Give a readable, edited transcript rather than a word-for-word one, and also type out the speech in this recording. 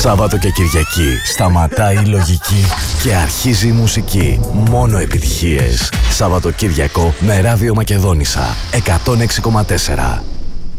Σάββατο και Κυριακή σταματάει η λογική και αρχίζει η μουσική. Μόνο επιτυχίες. Σάββατο Κυριακό με Ράδιο Μακεδόνισσα 106,4.